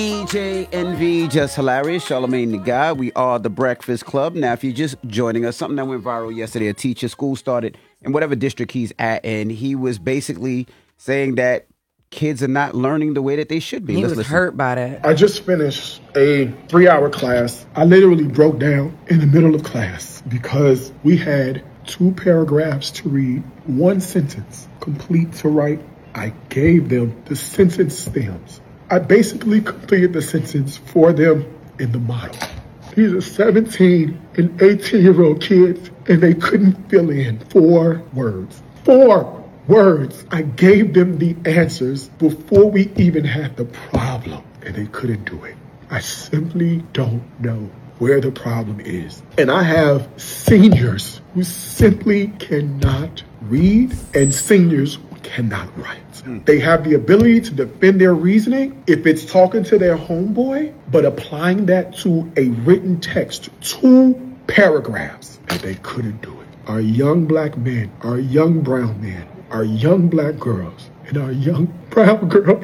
EJNV, just hilarious. Charlamagne the Guy. We are the Breakfast Club. Now, if you're just joining us, something that went viral yesterday, a teacher, school started in whatever district he's at, and he was basically saying that kids are not learning the way that they should be. He was hurt by that. I just finished a 3-hour class. I literally broke down in the middle of class because we had 2 paragraphs to read, 1 sentence complete to write. I gave them the sentence stems. I basically completed the sentence for them in the model. These are 17 and 18-year-old kids, and they couldn't fill in 4 words. 4 words. I gave them the answers before we even had the problem, and they couldn't do it. I simply don't know where the problem is. And I have seniors who simply cannot read and seniors who cannot write. They have the ability to defend their reasoning if it's talking to their homeboy, but applying that to a written text, 2 paragraphs, and they couldn't do it. Our young black men, our young brown men, our young black girls, and our young brown girls.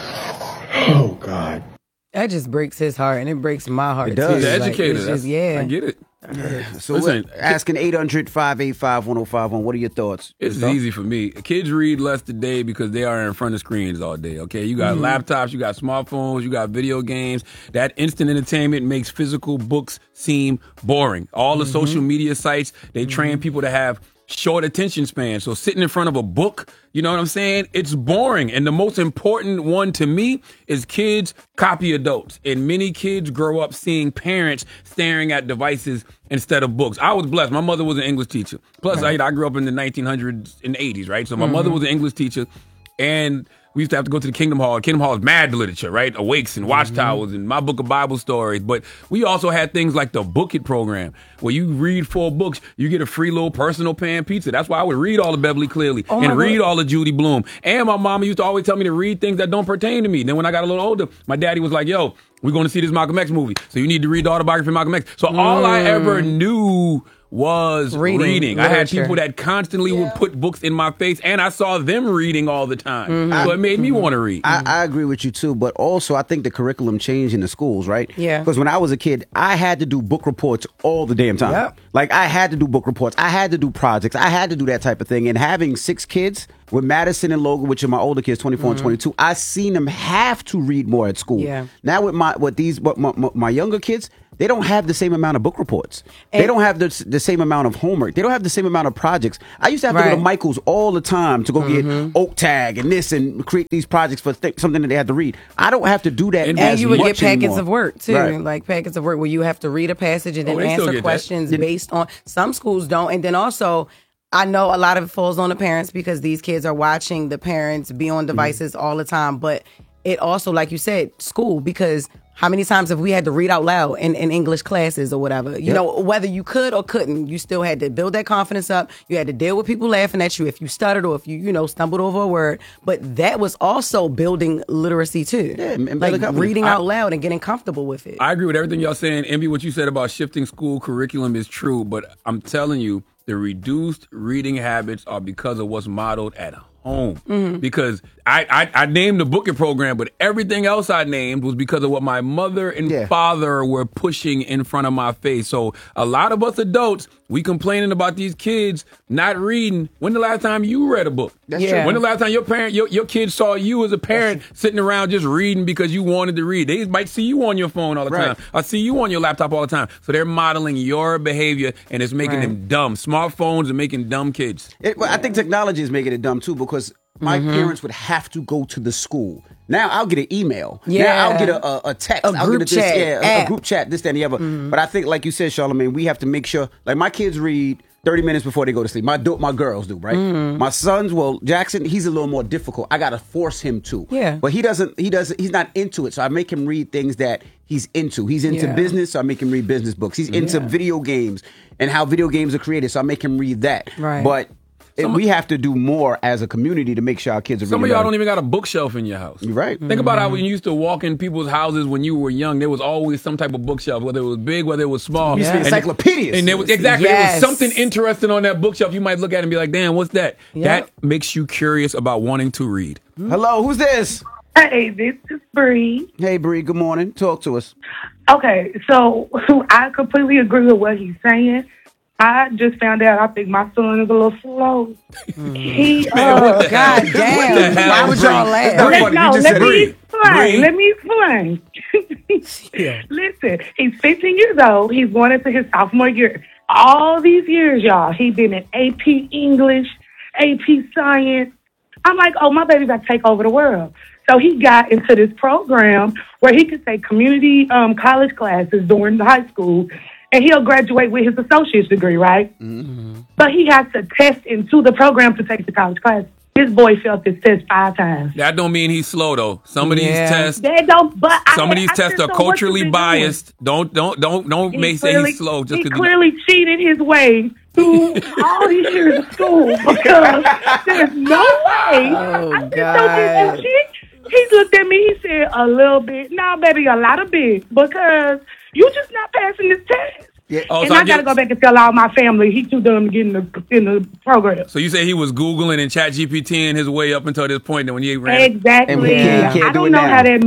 Oh, God. That just breaks his heart, and it breaks my heart, It does. too. The Like, educator. it's just, yeah. I get it. So Listen, we're asking 800-585-1051. What are your thoughts? It's easy for me. Kids read less today because they are in front of screens all day, okay? You got laptops, you got smartphones, you got video games. That instant entertainment makes physical books seem boring. All the social media sites, they train people to have short attention span. So sitting in front of a book, you know what I'm saying? It's boring. And the most important one to me is kids copy adults. And many kids grow up seeing parents staring at devices instead of books. I was blessed. My mother was an English teacher. Plus, I grew up in the 1900s and 80s, right? So my mother was an English teacher. And we used to have to go to the Kingdom Hall. Kingdom Hall is mad literature, right? Awakes and Watchtowers and my book of Bible stories. But we also had things like the Book It program, where you read 4 books, you get a free little personal pan pizza. That's why I would read all of Beverly Cleary and read all of Judy Blume. And my mama used to always tell me to read things that don't pertain to me. Then when I got a little older, my daddy was like, yo, we're going to see this Malcolm X movie. So you need to read the autobiography of Malcolm X. So all I ever knew was reading. I had people that constantly would put books in my face, and I saw them reading all the time. So it made me want to read. I agree with you too, but also I think the curriculum changed in the schools, right? Yeah. Because when I was a kid, I had to do book reports all the damn time. Yep. Like I had to do book reports, I had to do projects, I had to do that type of thing. And having 6 kids with Madison and Logan, which are my older kids, 24 and 22, I seen them have to read more at school. Yeah. Now with my younger kids, they don't have the same amount of book reports. They don't have the same amount of homework. They don't have the same amount of projects. I used to have to go to Michael's all the time to go get Oak Tag and this and create these projects for something that they had to read. I don't have to do that And as you would much get packets anymore. of work, too. Right. Like packets of work where you have to read a passage and then they still answer get questions that. based on. Some schools don't. And then also, I know a lot of it falls on the parents because these kids are watching the parents be on devices all the time. But it also, like you said, school, because how many times have we had to read out loud in English classes or whatever? You know, whether you could or couldn't, you still had to build that confidence up. You had to deal with people laughing at you if you stuttered or if you stumbled over a word. But that was also building literacy too. Yeah, and like building reading out loud and getting comfortable with it. I agree with everything y'all saying. Envy, what you said about shifting school curriculum is true, but I'm telling you, the reduced reading habits are because of what's modeled at home. Because I named the Book It program, but everything else I named was because of what my mother and father were pushing in front of my face. So a lot of us adults, we complaining about these kids not reading. When the last time you read a book? That's true. When the last time your kids saw you as a parent sitting around just reading because you wanted to read? They might see you on your phone all the time. I see you on your laptop all the time. So they're modeling your behavior, and it's making them dumb. Smartphones are making dumb kids. I think technology is making it dumb too, because my parents would have to go to the school. Now I'll get an email. Yeah. Now I'll get a text. A I'll group get a chat. a group chat, this, that, and the other. But I think, like you said, Charlamagne, we have to make sure, like my kids read 30 minutes before they go to sleep. My girls do, right? My sons, Jackson, he's a little more difficult. I got to force him to. Yeah. But he's not into it. So I make him read things that he's into. He's into business, so I make him read business books. He's into video games and how video games are created, so I make him read that. Right. But we have to do more as a community to make sure our kids are reading. Some of y'all don't even got a bookshelf in your house. You're right. Think about how when you used to walk in people's houses when you were young, there was always some type of bookshelf, whether it was big, whether it was small. Used to be And- encyclopedias. And there was there was something interesting on that bookshelf. You might look at it and be like, damn, what's that? Yep. That makes you curious about wanting to read. Hello, who's this? Hey, this is Bree. Hey, Bree. Good morning. Talk to us. Okay, so I completely agree with what he's saying. I just found out I think my son is a little slow. He, God damn. Why would y'all laugh? Let me explain. Listen, he's 15 years old. He's going into his sophomore year. All these years, y'all, he's been in AP English, AP Science. I'm like, oh, my baby's about to take over the world. So he got into this program where he could take community college classes during the high school, and he'll graduate with his associate's degree, right? Mm-hmm. But he has to test into the program to take the college class. This boy failed this test 5 times. That don't mean he's slow though. Some of these tests, some of these tests are culturally biased. Don't make say he's slow just because he clearly cheated his way through all these years of school because there's no way. Oh, God. He looked at me. He said, "A little bit, no, baby, a lot of bit, because you just not passing this test." Yeah. Oh, and so I got to go back and tell all my family he too dumb to get in the program. So you say he was Googling and ChatGPTing his way up until this point, and when he ran exactly. I don't know how that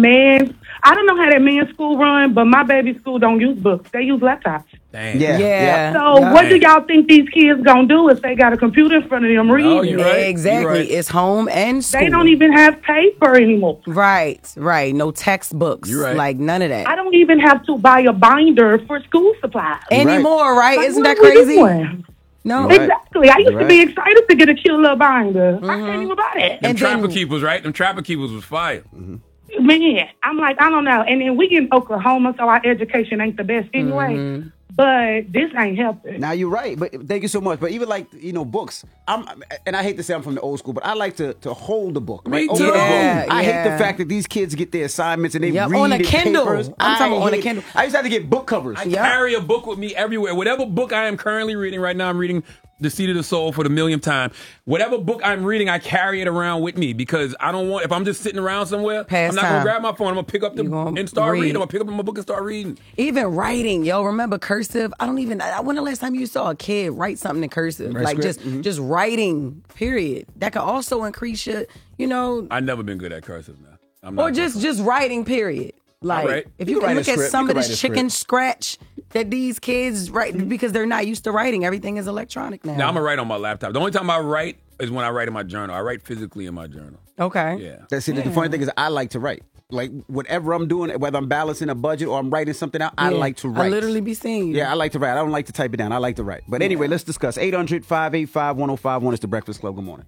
man's school run, but my baby's school don't use books; they use laptops. Dang. Yeah. So what do y'all think these kids gonna do if they got a computer in front of them reading? Oh, you're right. Exactly. You're right. It's home and school. They don't even have paper anymore. Right. No textbooks. You're right. Like none of that. I don't even have to buy a binder for school supplies anymore, right? Like, isn't that crazy? No. Exactly. I used to be excited to get a cute little binder. I can't even buy that. Them Trapper Keepers, right? Them Trapper Keepers was fire. Mm-hmm. Man, I'm like, I don't know. And then we in Oklahoma, so our education ain't the best anyway. Mm-hmm. But this ain't helping. Now you're right, but thank you so much. But even like books, and I hate to say I'm from the old school, but I like to hold the book. Right? Me too. I hate the fact that these kids get their assignments and they read on a Kindle. Papers. I'm talking on a Kindle. I used to have to get book covers. I carry a book with me everywhere. Whatever book I am currently reading right now, I'm reading The Seat of the Soul for the millionth time. Whatever book I'm reading, I carry it around with me because I don't want, if I'm just sitting around somewhere, I'm not going to grab my phone. I'm going to pick up and start reading. I'm going to pick up my book and start reading. Even writing, remember cursive? When the last time you saw a kid write something in cursive? Like just writing, period. That could also increase your, I've never been good at cursive now. Or just writing, period. Like, if you can look at some of this chicken scratch that these kids write, because they're not used to writing, everything is electronic now. Now I'm going to write on my laptop. The only time I write is when I write in my journal. I write physically in my journal. Okay. Yeah. The funny thing is I like to write. Like, whatever I'm doing, whether I'm balancing a budget or I'm writing something out, I like to write. I literally be seeing you. Yeah, I like to write. I don't like to type it down. I like to write. But anyway, let's discuss. 800-585-1051 is The Breakfast Club. Good morning.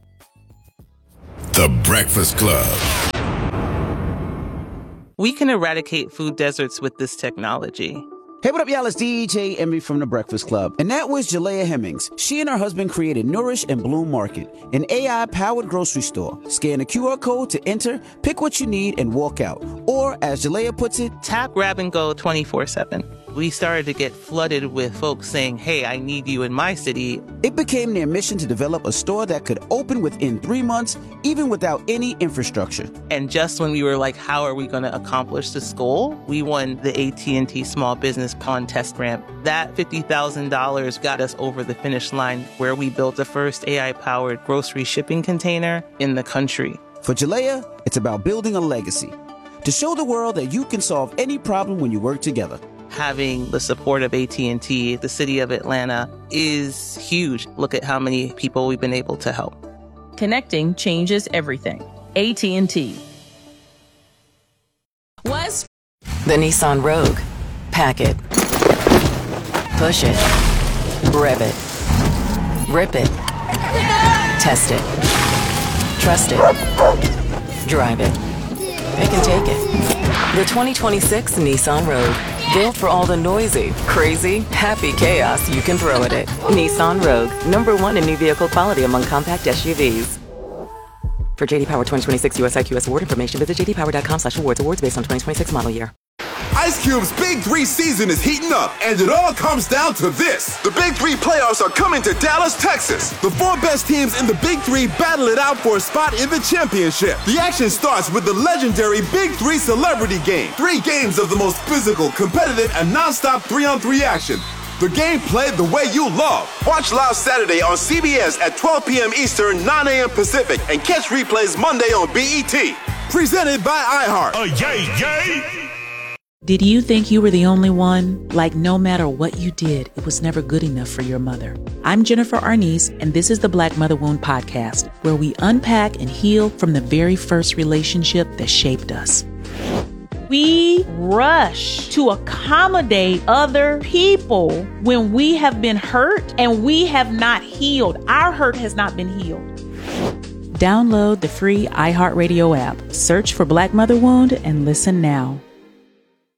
The Breakfast Club. We can eradicate food deserts with this technology. Hey, what up, y'all? It's DJ Envy from The Breakfast Club. And that was Jalea Hemmings. She and her husband created Nourish and Bloom Market, an AI-powered grocery store. Scan a QR code to enter, pick what you need, and walk out. Or, as Jalea puts it, tap, grab, and go 24/7. We started to get flooded with folks saying, hey, I need you in my city. It became their mission to develop a store that could open within 3 months, even without any infrastructure. And just when we were like, how are we going to accomplish this goal? We won the AT&T Small Business Pond Test Grant. That $50,000 got us over the finish line, where we built the first AI-powered grocery shipping container in the country. For Jalea, it's about building a legacy. To show the world that you can solve any problem when you work together. Having the support of AT&T, the city of Atlanta, is huge. Look at how many people we've been able to help. Connecting changes everything. AT&T. The Nissan Rogue. Pack it. Push it. Rev it. Rip it. Test it. Trust it. Drive it. Pick and take it. The 2026 Nissan Rogue. Built for all the noisy, crazy, happy chaos you can throw at it. Nissan Rogue. #1 in new vehicle quality among compact SUVs. For JD Power 2026 US IQS award information, visit jdpower.com/awards. Awards based on 2026 model year. Ice Cube's Big 3 season is heating up, and it all comes down to this. The Big 3 playoffs are coming to Dallas, Texas. The 4 best teams in the Big 3 battle it out for a spot in the championship. The action starts with the legendary Big 3 Celebrity Game. 3 games of the most physical, competitive, and non-stop 3-on-3 action. The game played the way you love. Watch live Saturday on CBS at 12 p.m. Eastern, 9 a.m. Pacific, and catch replays Monday on BET. presented by iHeart. Yay! Did you think you were the only one? Like no matter what you did, it was never good enough for your mother. I'm Jennifer Arnice, and this is the Black Mother Wound Podcast, where we unpack and heal from the very first relationship that shaped us. We rush to accommodate other people when we have been hurt and we have not healed. Our hurt has not been healed. Download the free iHeartRadio app, search for Black Mother Wound, and listen now.